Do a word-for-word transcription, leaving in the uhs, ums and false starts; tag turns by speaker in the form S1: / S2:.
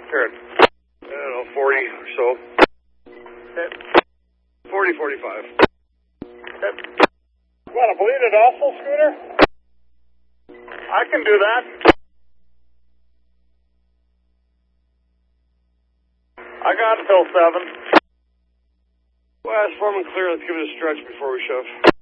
S1: Here, I don't know, forty or so. Okay. forty, forty-five. Okay.
S2: You want a bleeded awful scooter?
S1: I can do that.
S2: I got until seven.
S1: Well, it's form and clear. Let's give it a stretch before we shove.